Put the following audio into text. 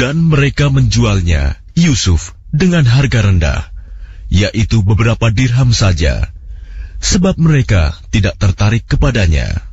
Dan mereka menjualnya, Yusuf, dengan harga rendah, yaitu beberapa dirham saja, sebab mereka tidak tertarik kepadanya.